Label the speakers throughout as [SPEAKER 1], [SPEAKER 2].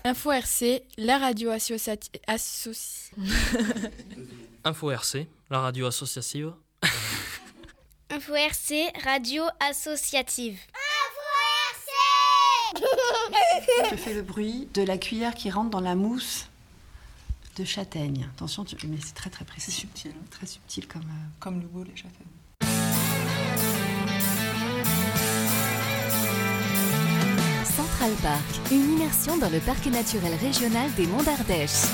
[SPEAKER 1] Info RC, la radio
[SPEAKER 2] Info RC, la radio associative.
[SPEAKER 3] Info RC, radio associative.
[SPEAKER 4] Je fais le bruit de la cuillère qui rentre dans la mousse de châtaigne. Attention, mais c'est très très précis.
[SPEAKER 5] C'est subtil.
[SPEAKER 4] Très subtil
[SPEAKER 5] Comme le boule et châtaigne.
[SPEAKER 6] Central Park, une immersion dans le parc naturel régional des Monts d'Ardèche.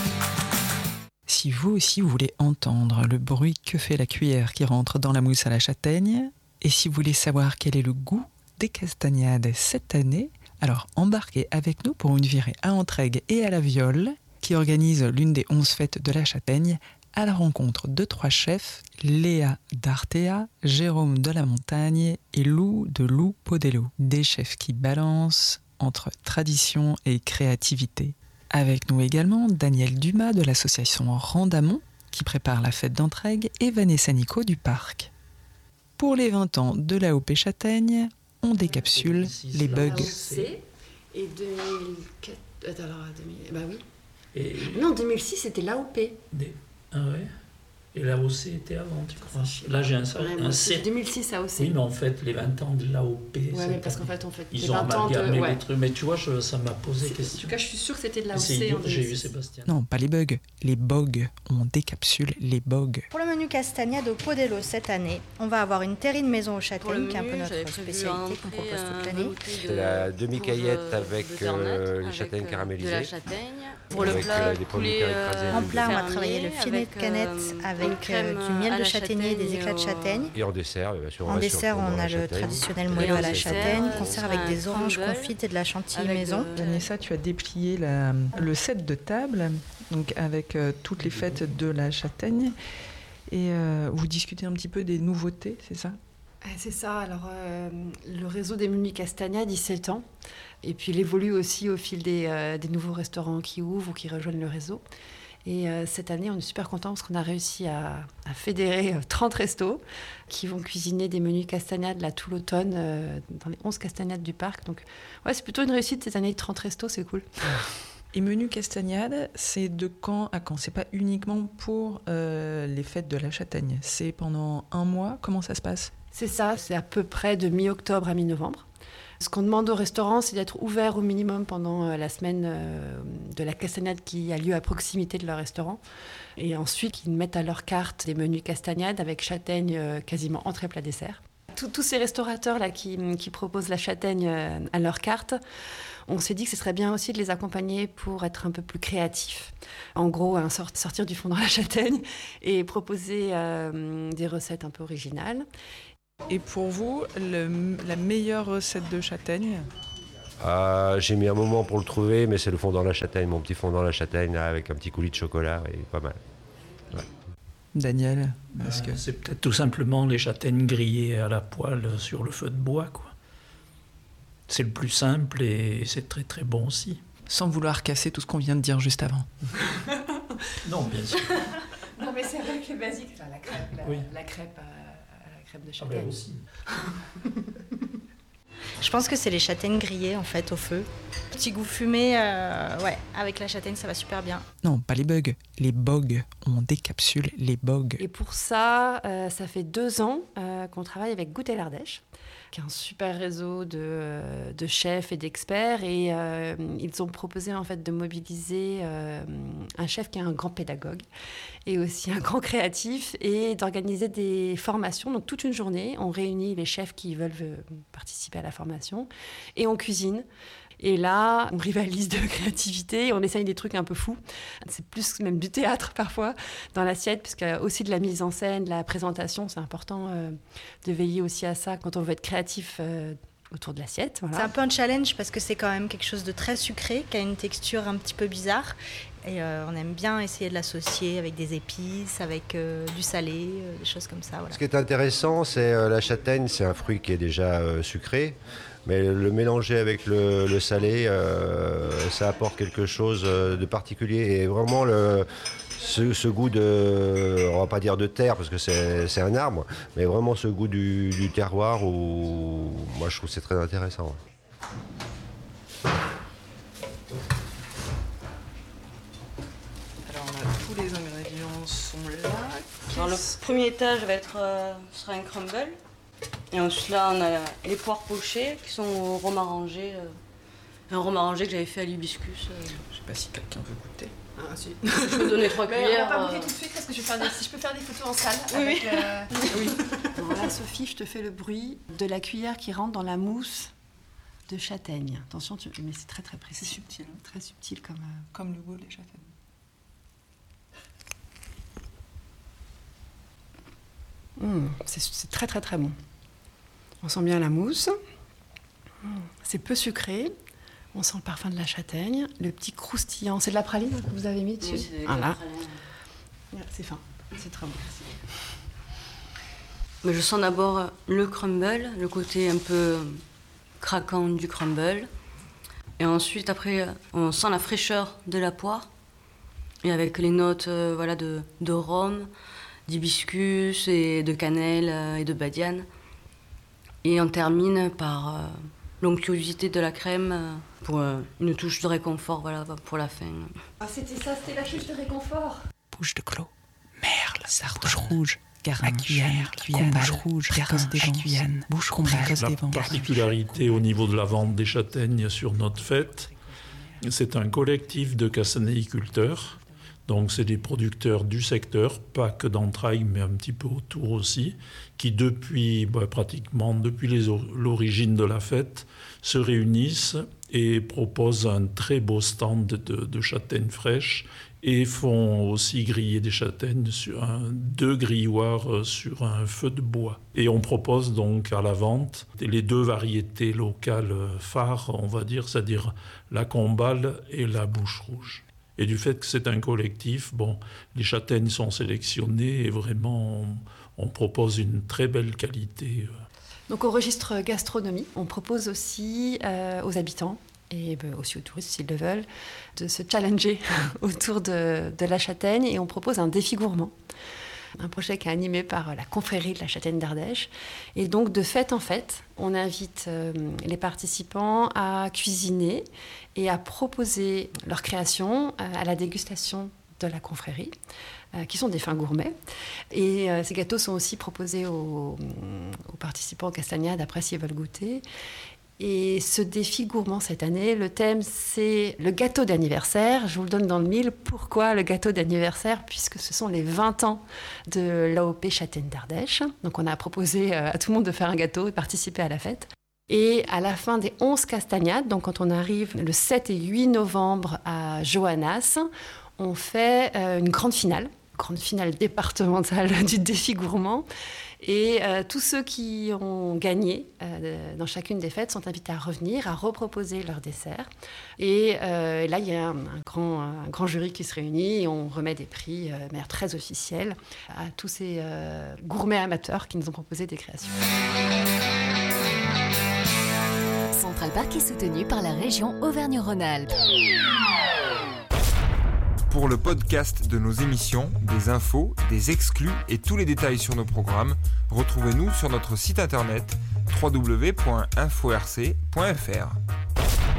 [SPEAKER 7] Si vous aussi vous voulez entendre le bruit que fait la cuillère qui rentre dans la mousse à la châtaigne, et si vous voulez savoir quel est le goût des castagnades cette année, alors embarquez avec nous pour une virée à Entraigues et à la Viole, qui organise l'une des 11 fêtes de la châtaigne, à la rencontre de 3 chefs, Léa d'Artea, Jérôme de la Montagne et Lou de Lou Podello. Des chefs qui balancent entre tradition et créativité. Avec nous également Daniel Dumas de l'association Randamont, qui prépare la fête d'Entraigues, et Vanessa Nico du parc. Pour les 20 ans de l'AOP Châtaigne, on décapsule les bugs.
[SPEAKER 4] Et 2004... Attends, alors, bah oui.
[SPEAKER 8] Et...
[SPEAKER 4] Non, 2006, c'était l'AOP.
[SPEAKER 8] Ah ouais. Et l'AOC était avant, tu crois? Là, j'ai un C.
[SPEAKER 4] 2006 AOC.
[SPEAKER 8] Oui, mais en fait, les 20 ans de l'AOP.
[SPEAKER 4] Ouais, mais parce qu'en fait,
[SPEAKER 8] ils ont amalgamé les trucs. Mais tu vois, ça m'a posé question.
[SPEAKER 4] En tout cas, je suis sûre que c'était de l'AOC.
[SPEAKER 8] J'ai eu Sébastien.
[SPEAKER 7] Non, pas les bugs, les bogs. On décapsule les bogs.
[SPEAKER 9] Pour le menu castagnade au Podello cette année, on va avoir une terrine maison aux châtaignes, qui est un peu notre spécialité qu'on propose toute l'année.
[SPEAKER 10] C'est la demi-caillette avec les châtaignes caramélisées.
[SPEAKER 3] Pour le plat,
[SPEAKER 9] en plat, on va travailler le filet de canette avec du miel de châtaignier et des éclats de châtaigne.
[SPEAKER 10] Et en dessert, bien sûr.
[SPEAKER 9] En dessert, on a le traditionnel moelleux à la châtaigne, qu'on sert avec des oranges confites et de la chantilly maison.
[SPEAKER 7] Vanessa, tu as déplié le set de table, donc avec toutes les fêtes de la châtaigne. Et vous discutez un petit peu des nouveautés, c'est ça ?
[SPEAKER 4] C'est ça. Alors, le réseau des menus castagnades, il s'étend. Et puis, il évolue aussi au fil des nouveaux restaurants qui ouvrent ou qui rejoignent le réseau. Et cette année, on est super contents parce qu'on a réussi à fédérer 30 restos qui vont cuisiner des menus castagnades là, tout l'automne dans les 11 castagnades du parc. Donc, ouais, c'est plutôt une réussite cette année, 30 restos, c'est cool.
[SPEAKER 7] Et menu castagnade, c'est de quand à quand? C'est pas uniquement pour les fêtes de la châtaigne. C'est pendant un mois? Comment ça se passe?
[SPEAKER 4] C'est ça, c'est à peu près de mi-octobre à mi-novembre. Ce qu'on demande au restaurant, c'est d'être ouvert au minimum pendant la semaine de la castagnade qui a lieu à proximité de leur restaurant. Et ensuite, qu'ils mettent à leur carte des menus castagnades avec châtaigne quasiment entrée plat dessert. Tous ces restaurateurs là qui proposent la châtaigne à leur carte, on s'est dit que ce serait bien aussi de les accompagner pour être un peu plus créatifs. En gros, sortir du fond dans la châtaigne et proposer des recettes un peu originales.
[SPEAKER 7] Et pour vous, la meilleure recette de châtaigne?
[SPEAKER 10] J'ai mis un moment pour le trouver, mais c'est le fond dans la châtaigne, mon petit fond dans la châtaigne là, avec un petit coulis de chocolat, et pas mal. Ouais.
[SPEAKER 7] Daniel,
[SPEAKER 8] c'est peut-être tout simplement les châtaignes grillées à la poêle sur le feu de bois, quoi. C'est le plus simple et c'est très très bon aussi.
[SPEAKER 7] Sans vouloir casser tout ce qu'on vient de dire juste avant.
[SPEAKER 8] Non, bien sûr.
[SPEAKER 4] Non, mais c'est vrai que le basique, enfin, la crêpe,
[SPEAKER 8] oui.
[SPEAKER 4] la crêpe de châtaigne.
[SPEAKER 8] Ah ben aussi.
[SPEAKER 9] Je pense que c'est les châtaignes grillées en fait au feu. Petit goût fumé, ouais, avec la châtaigne ça va super bien.
[SPEAKER 7] Non, pas les bugs, les bogs. On décapsule les bogs.
[SPEAKER 4] Et pour ça, ça fait 2 ans qu'on travaille avec Goûter l'Ardèche, qui est un super réseau de chefs et d'experts. Et ils ont proposé en fait de mobiliser un chef qui est un grand pédagogue et aussi un grand créatif et d'organiser des formations. Donc toute une journée, on réunit les chefs qui veulent participer à la formation et on cuisine. Et là, on rivalise de créativité, on essaye des trucs un peu fous. C'est plus même du théâtre parfois dans l'assiette, parce qu'il y a aussi de la mise en scène, de la présentation. C'est important de veiller aussi à ça quand on veut être créatif autour de l'assiette. Voilà.
[SPEAKER 9] C'est un peu un challenge parce que c'est quand même quelque chose de très sucré, qui a une texture un petit peu bizarre. Et on aime bien essayer de l'associer avec des épices, avec du salé, des choses comme ça. Voilà.
[SPEAKER 10] Ce qui est intéressant, c'est la châtaigne, c'est un fruit qui est déjà sucré. Mais le mélanger avec le salé, ça apporte quelque chose de particulier. Et vraiment, ce goût de, on va pas dire de terre, parce que c'est un arbre, mais vraiment ce goût du terroir, où moi je trouve que c'est très intéressant. Ouais.
[SPEAKER 5] les ingrédients sont là.
[SPEAKER 11] Alors, le premier étage sera un crumble. Et ensuite là, on a les poires pochées qui sont au rhum arrangé. Un rhum arrangé que j'avais fait à l'hibiscus.
[SPEAKER 7] Je sais pas si quelqu'un veut goûter.
[SPEAKER 5] Ah, si.
[SPEAKER 11] Je peux donner 3 cuillères.
[SPEAKER 5] On va pas goûter tout de suite parce que si je peux faire des photos en salle.
[SPEAKER 11] Oui.
[SPEAKER 5] Oui.
[SPEAKER 4] Alors là, Sophie, je te fais le bruit de la cuillère qui rentre dans la mousse de châtaigne. Attention, mais c'est très très précis.
[SPEAKER 5] C'est subtil.
[SPEAKER 4] Très subtil
[SPEAKER 5] comme le goût des châtaignes.
[SPEAKER 4] C'est très très très bon. On sent bien la mousse. C'est peu sucré. On sent le parfum de la châtaigne. Le petit croustillant. C'est de la praline que vous avez mis dessus?
[SPEAKER 11] Oui, c'est de
[SPEAKER 4] voilà.
[SPEAKER 11] la praline.
[SPEAKER 4] C'est fin. C'est très bon.
[SPEAKER 11] Mais je sens d'abord le crumble, le côté un peu craquant du crumble. Et ensuite, après, on sent la fraîcheur de la poire. Et avec les notes de rhum, d'hibiscus et de cannelle et de badiane. Et on termine par l'onctuosité de la crème pour une touche de réconfort pour la fin.
[SPEAKER 4] Ah, c'était la touche de réconfort.
[SPEAKER 7] Bouche de clos, merle, sardouche rouge, garin, cuillère, bouche rouge, précoce des vents, bouche précoce des vents.
[SPEAKER 8] La particularité au niveau de la vente des châtaignes sur notre fête, c'est un collectif de cassanéiculteurs. Donc c'est des producteurs du secteur, pas que d'Entrailles, mais un petit peu autour aussi, qui pratiquement depuis l'origine de la fête, se réunissent et proposent un très beau stand de châtaignes fraîches et font aussi griller des châtaignes sur 2 grilloirs sur un feu de bois. Et on propose donc à la vente les 2 variétés locales phares, on va dire, c'est-à-dire la Combale et la Bouche Rouge. Et du fait que c'est un collectif, les châtaignes sont sélectionnées et vraiment on propose une très belle qualité.
[SPEAKER 4] Donc au registre gastronomie, on propose aussi aux habitants et aussi aux touristes s'ils le veulent, de se challenger autour de la châtaigne, et on propose un défi gourmand. Un projet qui est animé par la confrérie de la châtaigne d'Ardèche. Et donc, de fête en fête, on invite les participants à cuisiner et à proposer leur création à la dégustation de la confrérie, qui sont des fins gourmets. Et ces gâteaux sont aussi proposés aux participants aux castagnades, après s'ils veulent goûter. Et ce défi gourmand cette année, le thème c'est le gâteau d'anniversaire. Je vous le donne dans le mille. Pourquoi le gâteau d'anniversaire? Puisque ce sont les 20 ans de l'AOP Châtaigne d'Ardèche. Donc on a proposé à tout le monde de faire un gâteau et de participer à la fête. Et à la fin des 11 castagnades, donc quand on arrive le 7 et 8 novembre à Johannas, on fait une grande finale départementale du défi gourmand. Et tous ceux qui ont gagné dans chacune des fêtes sont invités à revenir, à reproposer leur dessert. Et là, il y a un grand jury qui se réunit et on remet des prix de manière très officielle à tous ces gourmets amateurs qui nous ont proposé des créations.
[SPEAKER 6] Central Park est soutenu par la région Auvergne-Rhône-Alpes.
[SPEAKER 12] Pour le podcast de nos émissions, des infos, des exclus et tous les détails sur nos programmes, retrouvez-nous sur notre site internet www.inforc.fr.